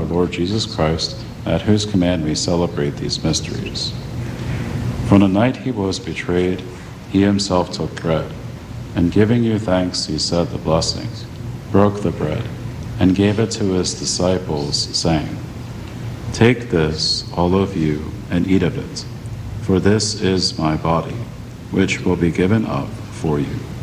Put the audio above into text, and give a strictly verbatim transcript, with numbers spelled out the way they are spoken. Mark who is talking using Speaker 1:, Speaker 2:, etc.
Speaker 1: Lord Jesus Christ, at whose command we celebrate these mysteries. From the night he was betrayed, he himself took bread, and giving you thanks, he said the blessing, broke the bread, and gave it to his disciples, saying, "Take this, all of you, and eat of it, for this is my body, which will be given up for you."